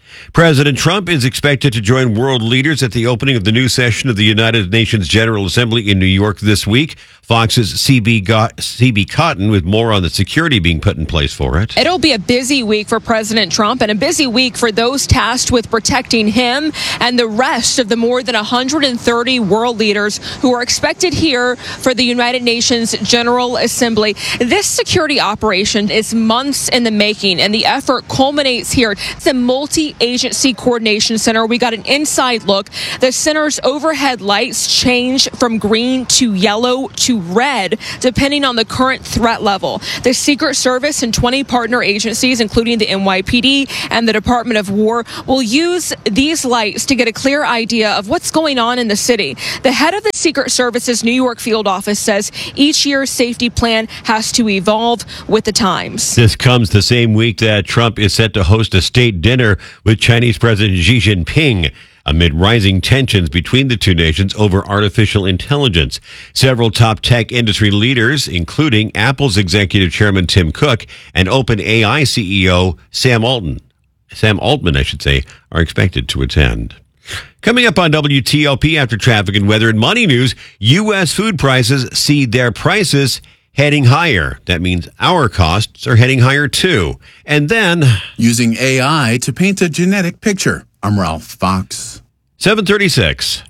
President Trump is expected to join world leaders at the opening of the new session of the United Nations General Assembly in New York this week. Fox's C B, Got- C B Cotton with more on the security being put in place for it. It'll be a busy week for President Trump and a busy week for those tasked with protecting him and the rest of the more than one hundred thirty world leaders who are expected here for the United Nations General Assembly. This security operation is months in the making, and the effort culminates here. It's a multi-agency coordination center. We got an inside look. The center's overhead lights change from green to yellow to red, depending on the current threat level. The Secret Service and twenty partner agencies, including the N Y P D and the Department of War, will use these lights to get a clear idea of what's going on in the city. The head of the Secret Service's New York field office says each year's safety plan has to evolve with the times. This comes the same week that Trump is set to host a state dinner with Chinese President Xi Jinping, amid rising tensions between the two nations over artificial intelligence. Several top tech industry leaders, including Apple's executive chairman Tim Cook and OpenAI C E O Sam Altman, Sam Altman, I should say, are expected to attend. Coming up on W T O P after traffic and weather and money news, U S food prices see their prices heading higher. That means our costs are heading higher too. And then using A I to paint a genetic picture. I'm Ralph Fox. seven thirty-six.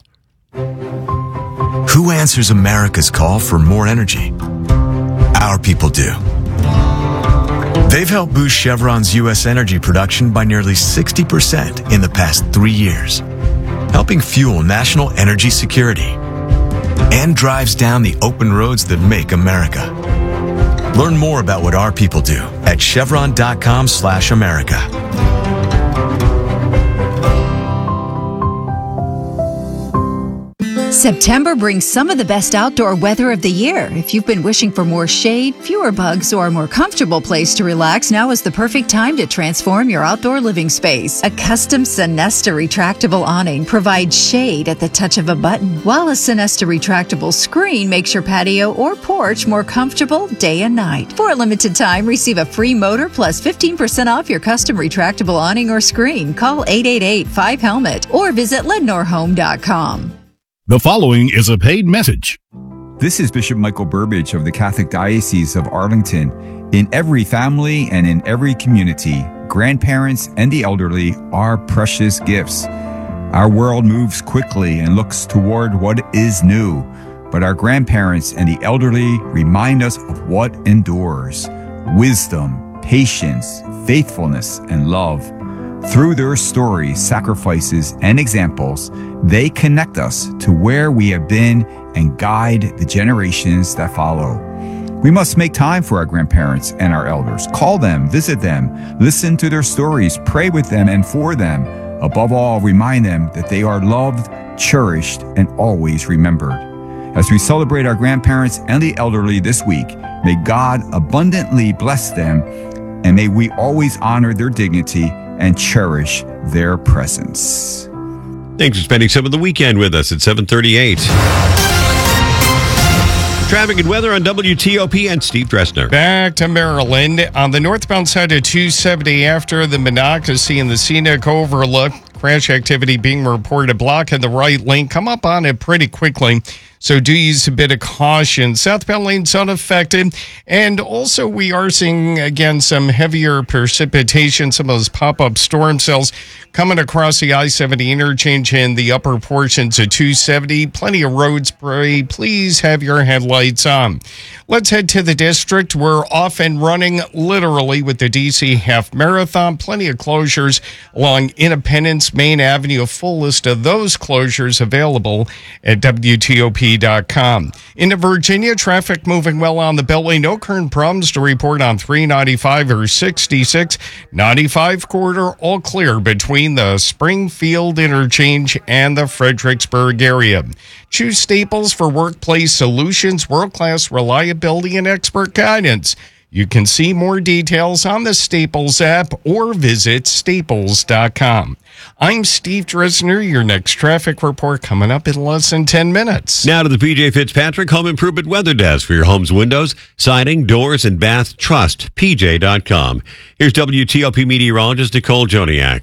Who answers America's call for more energy? Our people do. They've helped boost Chevron's U S energy production by nearly sixty percent in the past three years, helping fuel national energy security, and drives down the open roads that make America. Learn more about what our people do at chevron.com slash America. September brings some of the best outdoor weather of the year. If you've been wishing for more shade, fewer bugs, or a more comfortable place to relax, now is the perfect time to transform your outdoor living space. A custom Sonesta retractable awning provides shade at the touch of a button, while a Sonesta retractable screen makes your patio or porch more comfortable day and night. For a limited time, receive a free motor plus fifteen percent off your custom retractable awning or screen. Call eight eight eight, five helmet or visit lednor home dot com. The following is a paid message. This is Bishop Michael Burbidge of the Catholic Diocese of Arlington. In every family and in every community, grandparents and the elderly are precious gifts. Our world moves quickly and looks toward what is new, but our grandparents and the elderly remind us of what endures: wisdom, patience, faithfulness, and love. Through their stories, sacrifices, and examples, they connect us to where we have been and guide the generations that follow. We must make time for our grandparents and our elders. Call them, visit them, listen to their stories, pray with them and for them. Above all, remind them that they are loved, cherished, and always remembered. As we celebrate our grandparents and the elderly this week, may God abundantly bless them, and may we always honor their dignity and cherish their presence. Thanks for spending some of the weekend with us at seven thirty-eight. Traffic and weather on W T O P and Steve Dressner. Back to Maryland. On the northbound side of two seventy after the Monocacy and the Scenic Overlook, crash activity being reported, blocking the right lane. Come up on it pretty quickly, so do use a bit of caution. Southbound lanes unaffected. And also we are seeing, again, some heavier precipitation, some of those pop-up storm cells coming across the I seventy interchange in the upper portions of two seventy. Plenty of road spray. Please have your headlights on. Let's head to the district. We're off and running literally with the D C Half Marathon. Plenty of closures along Independence, Main Avenue. A full list of those closures available at W T O P dot com. Into Virginia, traffic moving well on the Beltway. No current problems to report on three ninety-five or sixty-six. ninety-five corridor all clear between the Springfield interchange and the Fredericksburg area. Choose Staples for workplace solutions, world-class reliability, and expert guidance. You can see more details on the Staples app or visit staples dot com. I'm Steve Dresner. Your next traffic report coming up in less than ten minutes. Now to the P J Fitzpatrick Home Improvement Weather Desk for your home's windows, siding, doors, and bath. Trust P J dot com. Here's W T O P meteorologist Nicole Joniak.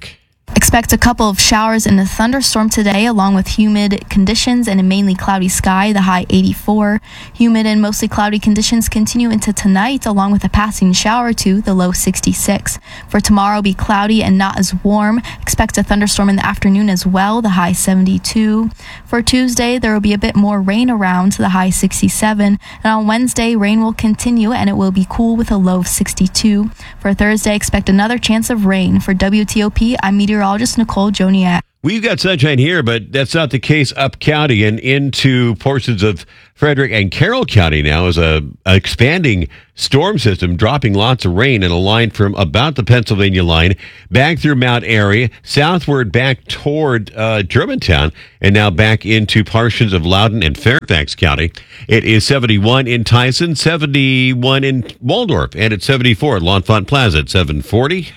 Expect a couple of showers and a thunderstorm today, along with humid conditions and a mainly cloudy sky, the high eighty-four. Humid and mostly cloudy conditions continue into tonight, along with a passing shower or two, the low sixty-six. For tomorrow, be cloudy and not as warm. Expect a thunderstorm in the afternoon as well, the high seventy-two. For Tuesday, there will be a bit more rain around, the high sixty-seven. And on Wednesday, rain will continue and it will be cool with a low of sixty-two. For Thursday, expect another chance of rain. For W T O P, I'm meteorologist Nicole Joniak. We've got sunshine here, but that's not the case up county and into portions of Frederick and Carroll County now is a, a expanding storm system dropping lots of rain in a line from about the Pennsylvania line back through Mount Airy, southward back toward uh, Germantown, and now back into portions of Loudoun and Fairfax County. It is seventy-one in Tyson, seventy-one in Waldorf, and it's seventy-four at L'Enfant Plaza at seven forty.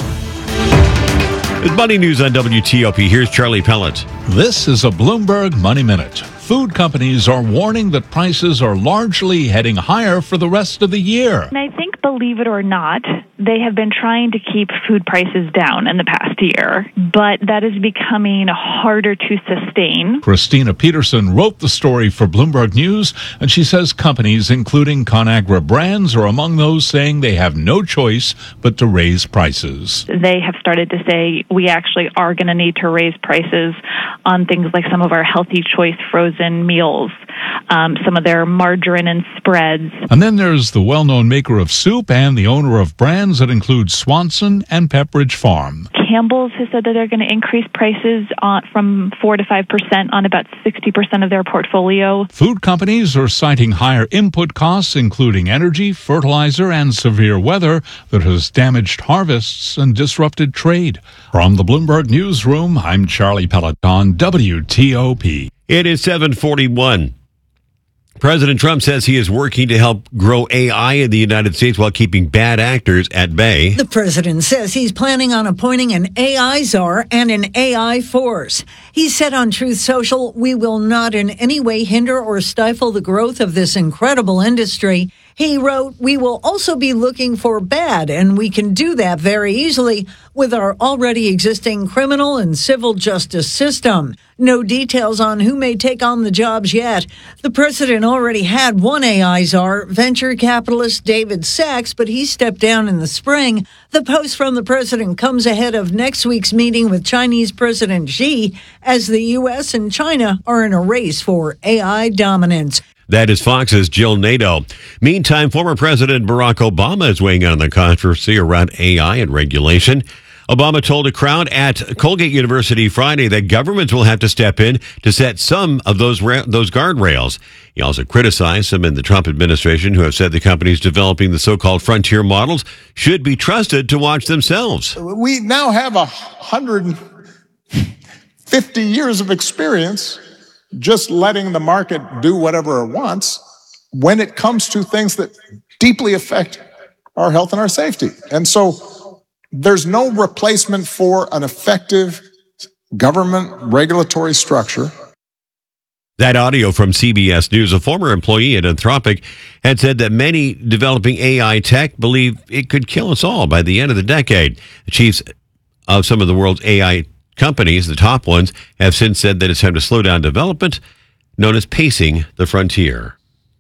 It's Money News on W T O P. Here's Charlie Pellet. This is a Bloomberg Money Minute. Food companies are warning that prices are largely heading higher for the rest of the year. And I think, believe it or not, they have been trying to keep food prices down in the past year, but that is becoming harder to sustain. Christina Peterson wrote the story for Bloomberg News, and she says companies, including ConAgra Brands, are among those saying they have no choice but to raise prices. They have started to say we actually are going to need to raise prices on things like some of our Healthy Choice frozen meals, um, some of their margarine and spreads. And then there's the well-known maker of soup and the owner of brands that include Swanson and Pepperidge Farm. Campbell's has said that they're going to increase prices on, from four to five percent on about sixty percent of their portfolio. Food companies are citing higher input costs, including energy, fertilizer, and severe weather that has damaged harvests and disrupted trade. From the Bloomberg Newsroom, I'm Charlie Peloton, W T O P. It is seven forty-one. President Trump says he is working to help grow A I in the United States while keeping bad actors at bay. The president says he's planning on appointing an A I czar and an A I force. He said on Truth Social, "We will not in any way hinder or stifle the growth of this incredible industry." He wrote, "We will also be looking for bad, and we can do that very easily with our already existing criminal and civil justice system." No details on who may take on the jobs yet. The president already had one A I czar, venture capitalist David Sachs, but he stepped down in the spring. The post from the president comes ahead of next week's meeting with Chinese President Xi, as the U S and China are in a race for A I dominance. That is Fox's Jill Nato. Meantime, former President Barack Obama is weighing in on the controversy around A I and regulation. Obama told a crowd at Colgate University Friday that governments will have to step in to set some of those ra- those guardrails. He also criticized some in the Trump administration who have said the companies developing the so-called frontier models should be trusted to watch themselves. We now have one hundred fifty years of experience just letting the market do whatever it wants when it comes to things that deeply affect our health and our safety. And so there's no replacement for an effective government regulatory structure. That audio from C B S News. A former employee at Anthropic had said that many developing A I tech believe it could kill us all by the end of the decade. The chiefs of some of the world's A I companies, the top ones, have since said that it's time to slow down development, known as pacing the frontier.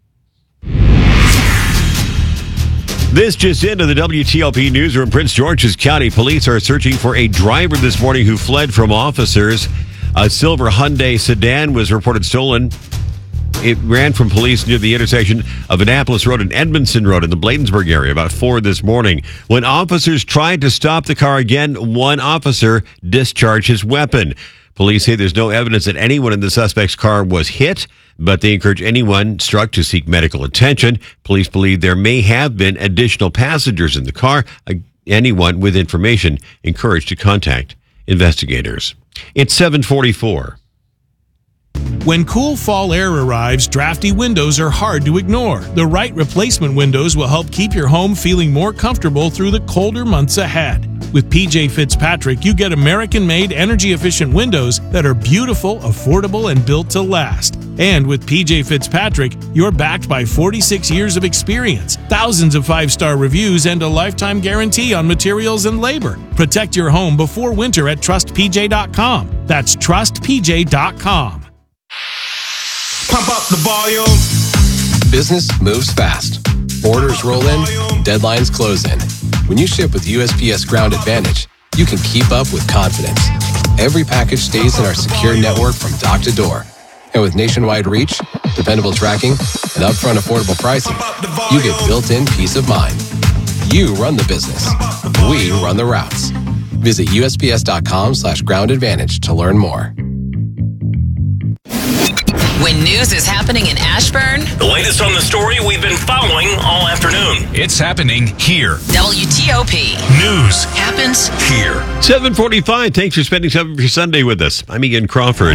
This just into the W T O P newsroom. Prince George's County Police are searching for a driver this morning who fled from officers. A silver Hyundai sedan was reported stolen. It ran from police near the intersection of Annapolis Road and Edmondson Road in the Bladensburg area about four this morning. When officers tried to stop the car again, one officer discharged his weapon. Police say there's no evidence that anyone in the suspect's car was hit, but they encourage anyone struck to seek medical attention. Police believe there may have been additional passengers in the car. Anyone with information encouraged to contact investigators. It's seven forty-four. When cool fall air arrives, drafty windows are hard to ignore. The right replacement windows will help keep your home feeling more comfortable through the colder months ahead. With P J Fitzpatrick, you get American-made, energy-efficient windows that are beautiful, affordable, and built to last. And with P J Fitzpatrick, you're backed by forty-six years of experience, thousands of five-star reviews, and a lifetime guarantee on materials and labor. Protect your home before winter at trust p j dot com. That's trust p j dot com. Pump up the volume. Business moves fast. Orders roll in, deadlines close in. When you ship with U S P S Ground Advantage, you can keep up with confidence. Every package stays in our secure network from dock to door. And with nationwide reach, dependable tracking, and upfront affordable pricing, you get built-in peace of mind. You run the business. We run the routes. Visit U S P S dot com slash ground advantage to learn more. When news is happening in Ashburn, The latest on the story we've been following all afternoon. It's happening here. W T O P News happens here. seven forty-five. Thanks for spending some of your Sunday with us. I'm Ian Crawford.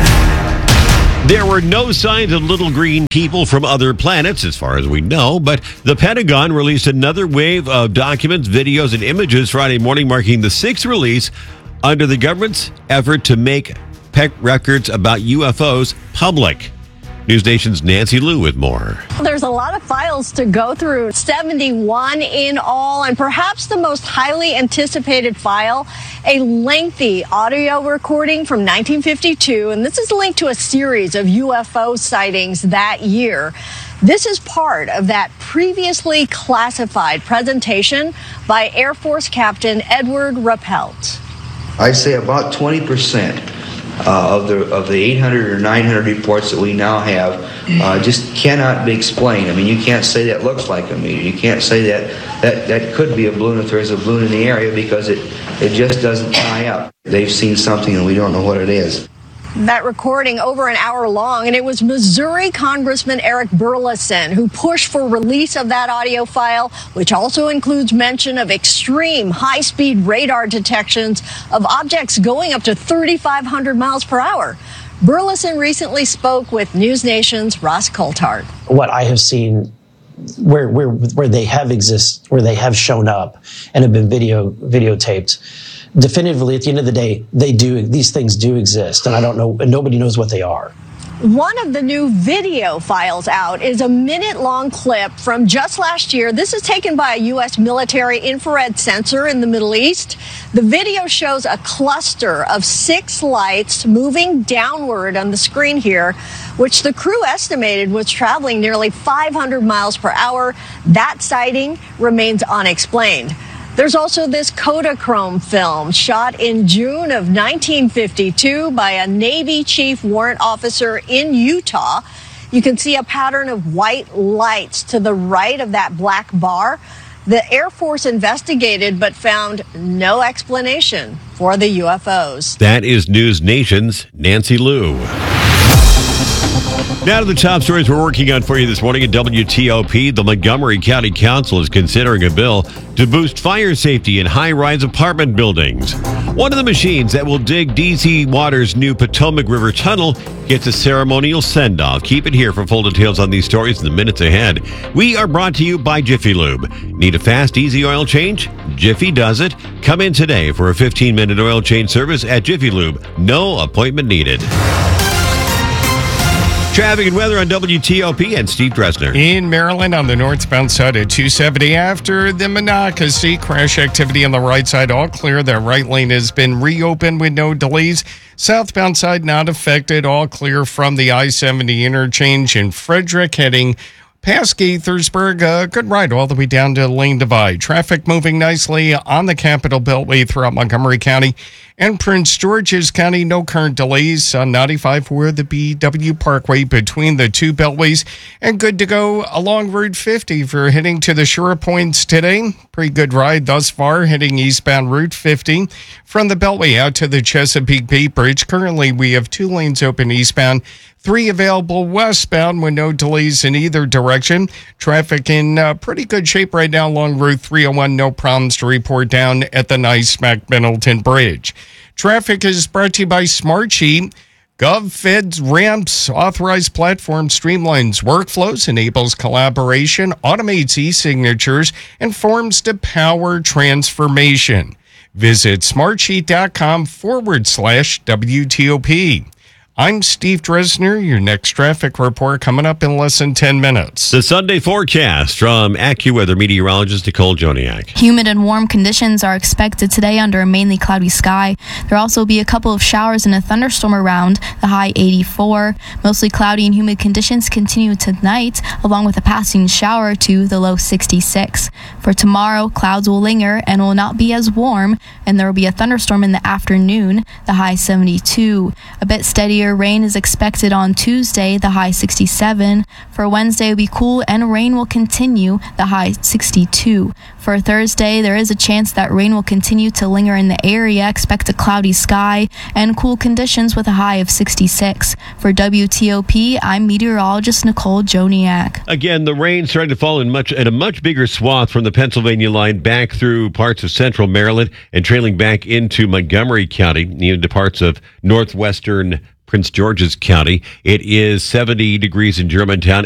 There were no signs of little green people from other planets, as far as we know, but the Pentagon released another wave of documents, videos, and images Friday morning, marking the sixth release under the government's effort to make P E C records about U F Os public. News Nation's Nancy Liu with more. There's a lot of files to go through, seventy-one in all, and perhaps the most highly anticipated file, a lengthy audio recording from nineteen fifty-two, and this is linked to a series of U F O sightings that year. This is part of that previously classified presentation by Air Force Captain Edward Rappelt. I say about twenty percent uh, of the of the eight hundred or nine hundred reports that we now have uh, just cannot be explained. I mean, you can't say that looks like a meteor. You can't say that that, that could be a balloon if there's a balloon in the area, because it, it just doesn't tie up. They've seen something and we don't know what it is. That recording over an hour long, and it was Missouri Congressman Eric Burleson who pushed for release of that audio file, which also includes mention of extreme high-speed radar detections of objects going up to thirty-five hundred miles per hour. Burleson recently spoke with News Nation's Ross Coulthard. What I have seen where where where they have exist, where they have shown up and have been video videotaped, definitively, at the end of the day, they do. These things do exist, and I don't know, and nobody knows what they are. One of the new video files out is a minute-long clip from just last year. This is taken by a U S military infrared sensor in the Middle East. The video shows a cluster of six lights moving downward on the screen here, which the crew estimated was traveling nearly five hundred miles per hour. That sighting remains unexplained. There's also this Kodachrome film shot in June of nineteen fifty-two by a Navy chief warrant officer in Utah. You can see a pattern of white lights to the right of that black bar. The Air Force investigated but found no explanation for the U F Os. That is News Nation's Nancy Liu. Now to the top stories we're working on for you this morning at W T O P. The Montgomery County Council is considering a bill to boost fire safety in high-rise apartment buildings. One of the machines that will dig D C Water's new Potomac River Tunnel gets a ceremonial send-off. Keep it here for full details on these stories in the minutes ahead. We are brought to you by Jiffy Lube. Need a fast, easy oil change? Jiffy does it. Come in today for a fifteen-minute oil change service at Jiffy Lube. No appointment needed. Traffic and weather on W T O P and Steve Dresner. In Maryland on the northbound side at two seventy after the Monocacy, crash activity on the right side, all clear. The right lane has been reopened with no delays. Southbound side not affected, all clear from the I seventy interchange in Frederick heading past Gaithersburg. A good ride all the way down to Lane Divide. Traffic moving nicely on the Capital Beltway throughout Montgomery County and Prince George's County. No current delays on ninety-five for the B W Parkway between the two beltways, and good to go along Route fifty for heading to the Shore Points today. Pretty good ride thus far heading eastbound Route fifty from the Beltway out to the Chesapeake Bay Bridge. Currently we have two lanes open eastbound, three available westbound with no delays in either direction. Traffic in uh, pretty good shape right now along Route three oh one. No problems to report down at the nice Mack-Middleton Bridge. Traffic is brought to you by Smartsheet. GovFed's ramps authorized platform streamlines workflows, enables collaboration, automates e-signatures, and forms to power transformation. Visit smartsheet.com forward slash WTOP. I'm Steve Dresner. Your next traffic report coming up in less than ten minutes. The Sunday forecast from AccuWeather meteorologist Nicole Joniak. Humid and warm conditions are expected today under a mainly cloudy sky. There'll also be a couple of showers and a thunderstorm around, the high eighty-four. Mostly cloudy and humid conditions continue tonight, along with a passing shower to the low sixty-six. For tomorrow, clouds will linger and will not be as warm, and there will be a thunderstorm in the afternoon, the high seventy-two. A bit steadier rain is expected on Tuesday, the high sixty-seven. For Wednesday, it will be cool and rain will continue, the high sixty-two. For Thursday, there is a chance that rain will continue to linger in the area. Expect a cloudy sky and cool conditions with a high of sixty-six. For W T O P, I'm meteorologist Nicole Joniak. Again, the rain started to fall in much at a much bigger swath from the Pennsylvania line back through parts of central Maryland and trailing back into Montgomery County, into parts of northwestern Prince George's County. It is seventy degrees in Germantown.